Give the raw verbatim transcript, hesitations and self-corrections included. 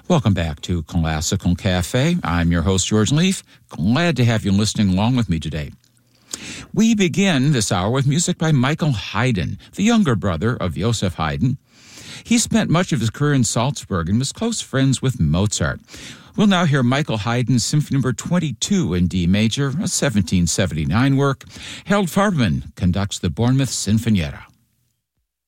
Welcome back to Classical Cafe. I'm your host, George Leaf. Glad to have you listening along with me today. We begin this hour with music by Michael Haydn, the younger brother of Joseph Haydn. He spent much of his career in Salzburg and was close friends with Mozart. We'll now hear Michael Haydn's Symphony Number twenty-two in D major, a seventeen seventy-nine work. Harold Farberman conducts the Bournemouth Sinfonietta.